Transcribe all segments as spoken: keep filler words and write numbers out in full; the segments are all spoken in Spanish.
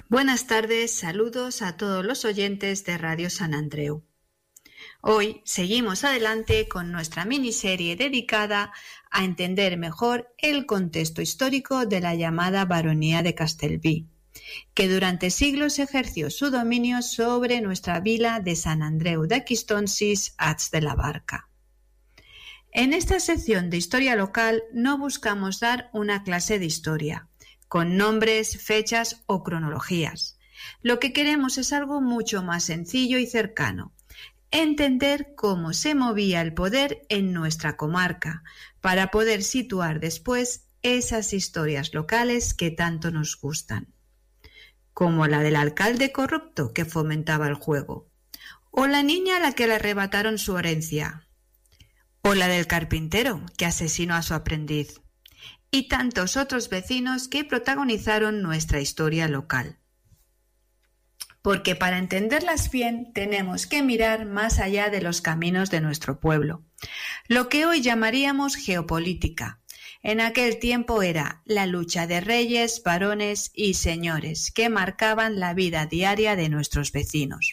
Buenas tardes, saludos a todos los oyentes de Radio San Andreu. Hoy seguimos adelante con nuestra miniserie dedicada a entender mejor el contexto histórico de la llamada Baronía de Castellví, que durante siglos ejerció su dominio sobre nuestra vila de Sant Andreu de Quistonsis, Ats de la Barca. En esta sección de historia local no buscamos dar una clase de historia, con nombres, fechas o cronologías. Lo que queremos es algo mucho más sencillo y cercano, entender cómo se movía el poder en nuestra comarca, para poder situar después esas historias locales que tanto nos gustan, como la del alcalde corrupto que fomentaba el juego, o la niña a la que le arrebataron su herencia, o la del carpintero que asesinó a su aprendiz, y tantos otros vecinos que protagonizaron nuestra historia local. Porque para entenderlas bien tenemos que mirar más allá de los caminos de nuestro pueblo. Lo que hoy llamaríamos geopolítica, en aquel tiempo era la lucha de reyes, varones y señores que marcaban la vida diaria de nuestros vecinos.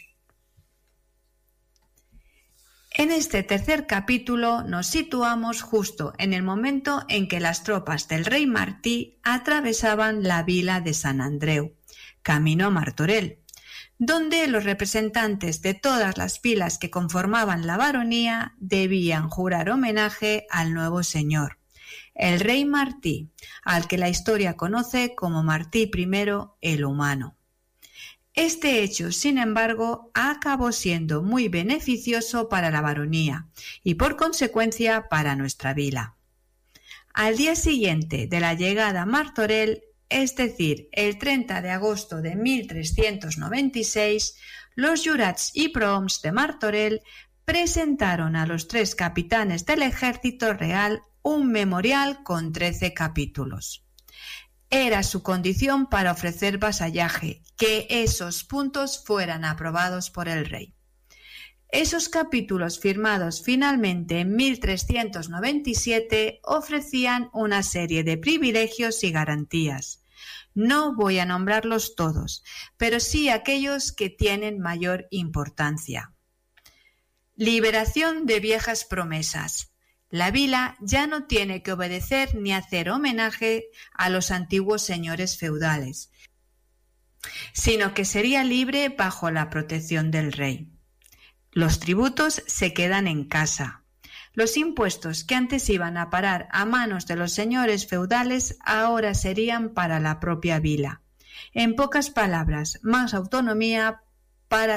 En este tercer capítulo nos situamos justo en el momento en que las tropas del rey Martí atravesaban la vila de Sant Andreu, camino a Martorell, donde los representantes de todas las vilas que conformaban la baronía debían jurar homenaje al nuevo señor, el rey Martí, al que la historia conoce como Martí primero el Humano. Este hecho, sin embargo, acabó siendo muy beneficioso para la baronía y, por consecuencia, para nuestra vila. Al día siguiente de la llegada a Martorell, es decir, el treinta de agosto de mil trescientos noventa y seis, los jurats y prohoms de Martorell presentaron a los tres capitanes del ejército real un memorial con trece capítulos. Era su condición para ofrecer vasallaje, que esos puntos fueran aprobados por el rey. Esos capítulos firmados finalmente en mil trescientos noventa y siete ofrecían una serie de privilegios y garantías. No voy a nombrarlos todos, pero sí aquellos que tienen mayor importancia. Liberación de viejas promesas. La vila ya no tiene que obedecer ni hacer homenaje a los antiguos señores feudales, sino que sería libre bajo la protección del rey. Los tributos se quedan en casa. Los impuestos que antes iban a parar a manos de los señores feudales ahora serían para la propia vila. En pocas palabras, más autonomía